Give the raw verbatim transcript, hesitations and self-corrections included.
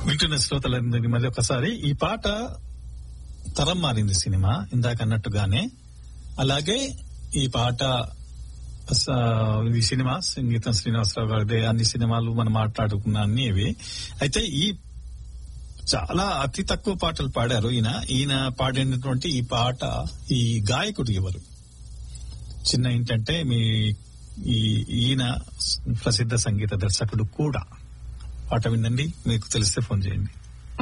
వింటున్న శ్రోతలందరికీ మరి ఒకసారి ఈ పాట తరం మారింది సినిమా ఇందాక అన్నట్టుగానే. అలాగే ఈ పాట ఈ సినిమా సంగీతం శ్రీనివాసరావు గారిదే. అన్ని సినిమాలు మనం మాట్లాడుకున్న అన్ని ఇవి. అయితే ఈ చాలా అతి తక్కువ పాటలు పాడారు ఈయన. ఈయన పాడినటువంటి ఈ పాట ఈ గాయకుడు ఎవరు? చిన్న ఏంటంటే మీ ఈ ఈయన ప్రసిద్ధ సంగీత దర్శకుడు కూడా. పాట వినండి, మీకు తెలిస్తే ఫోన్ చేయండి.